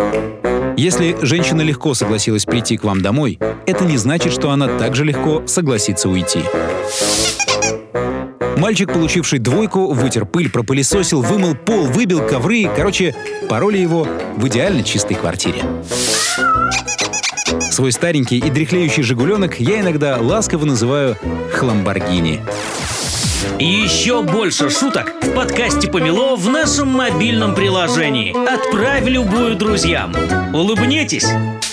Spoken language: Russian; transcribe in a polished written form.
Если женщина легко согласилась прийти к вам домой, это не значит, что она также легко согласится уйти. Мальчик, получивший 2, вытер пыль, пропылесосил, вымыл пол, выбил ковры. Короче, пароли его в идеально чистой квартире. Свой старенький и дряхлеющий «Жигуленок» я иногда ласково называю «Хламборгини». Еще больше шуток в подкасте «Помело» в нашем мобильном приложении. Отправь любую друзьям. Улыбнитесь!